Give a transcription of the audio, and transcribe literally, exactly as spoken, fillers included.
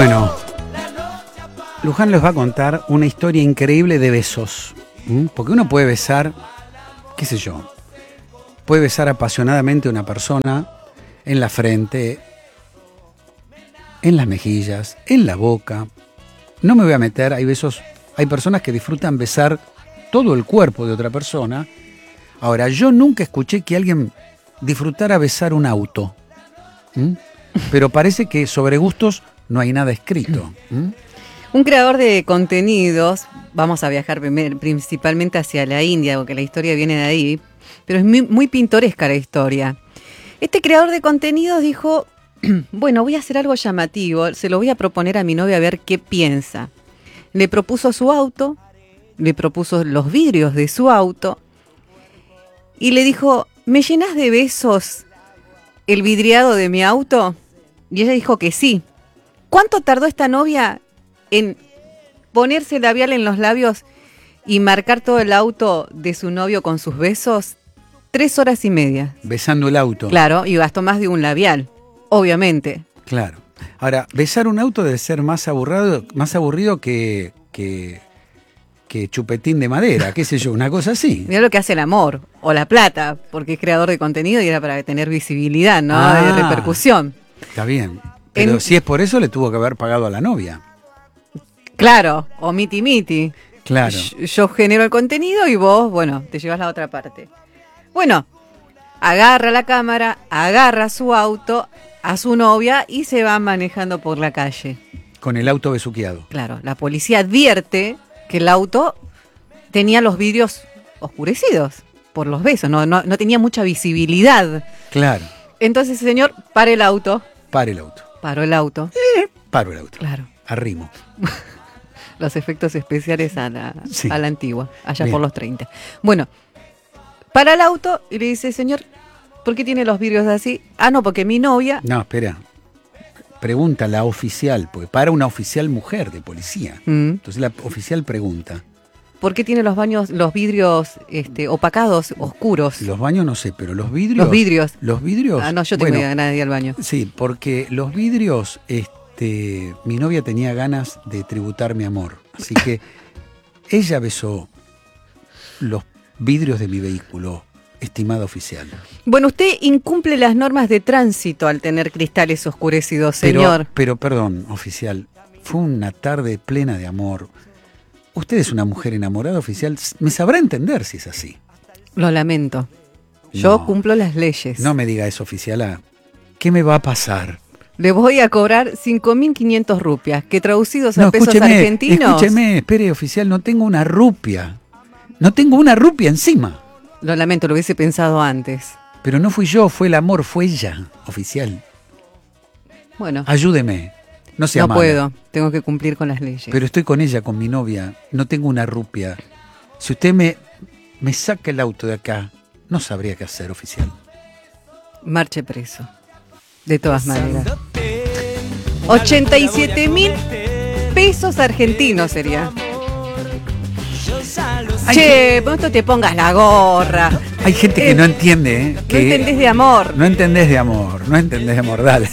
Bueno, Luján les va a contar una historia increíble de besos. ¿Mm? Porque uno puede besar, qué sé yo, puede besar apasionadamente a una persona en la frente, en las mejillas, en la boca. No me voy a meter, hay besos, hay personas que disfrutan besar todo el cuerpo de otra persona. Ahora, yo nunca escuché que alguien disfrutara besar un auto. ¿Mm? Pero parece que sobre gustos no hay nada escrito. ¿Mm? Un creador de contenidos, vamos a viajar primer, principalmente hacia la India, porque la historia viene de ahí, pero es muy, muy pintoresca la historia. Este creador de contenidos dijo, bueno, voy a hacer algo llamativo, se lo voy a proponer a mi novia a ver qué piensa. Le propuso su auto, le propuso los vidrios de su auto y le dijo, ¿me llenas de besos el vidriado de mi auto? Y ella dijo que sí. ¿Cuánto tardó esta novia en ponerse labial en los labios y marcar todo el auto de su novio con sus besos? Tres horas y media. Besando el auto. Claro, y gastó más de un labial, obviamente. Claro. Ahora, besar un auto debe ser más aburrido, más aburrido que, que, que chupetín de madera, qué sé yo, una cosa así. Mira lo que hace el amor, o la plata, porque es creador de contenido y era para tener visibilidad, ¿no? Ah, de repercusión. Está bien. Pero en, si es por eso, le tuvo que haber pagado a la novia. Claro, o miti miti. Claro. Yo, yo genero el contenido y vos, bueno, te llevas la otra parte. Bueno, agarra la cámara, agarra su auto, a su novia y se va manejando por la calle. Con el auto besuqueado. Claro, la policía advierte que el auto tenía los vidrios oscurecidos por los besos, no, no, no tenía mucha visibilidad. Claro. Entonces el señor para el auto. Para el auto. Paró el auto. Eh, paro el auto. Claro. Arrimo. Los efectos especiales a la, sí. a la antigua, allá Bien. por los treinta. Bueno, para el auto y le dice, señor, ¿por qué tiene los vidrios así? Ah, no, porque mi novia... No, espera. Pregunta la oficial, porque para una oficial mujer de policía. Mm. Entonces la oficial pregunta. ¿Por qué tiene los baños, los vidrios este, opacados, oscuros? Los baños no sé, pero los vidrios... Los vidrios. Los vidrios... Ah, no, yo tengo bueno, ganas de ir al baño. Sí, porque los vidrios... Este, mi novia tenía ganas de tributar mi amor. Así que ella besó los vidrios de mi vehículo, estimada oficial. Bueno, usted incumple las normas de tránsito al tener cristales oscurecidos, señor. Pero, pero perdón, oficial, fue una tarde plena de amor. Usted es una mujer enamorada, oficial. Me sabrá entender si es así. Lo lamento. Yo No, cumplo las leyes. No me diga eso, oficial. ¿Qué me va a pasar? Le voy a cobrar cinco mil quinientas rupias, que traducidos a No, pesos escúcheme, argentinos... Escúcheme, espere, oficial, no tengo una rupia. No tengo una rupia encima. Lo lamento, lo hubiese pensado antes. Pero no fui yo, fue el amor, fue ella, oficial. Bueno. Ayúdeme. No sea No mala. puedo, tengo que cumplir con las leyes. Pero estoy con ella, con mi novia. No tengo una rupia. Si usted me, me saca el auto de acá, no sabría qué hacer, oficial. Marche preso. De todas maneras. ochenta y siete mil pesos argentinos sería. Hay Che, pronto te pongas la gorra. Hay gente que Eh, no entiende, ¿eh? No Que entendés de amor. No entendés de amor, no entendés de amor, dale.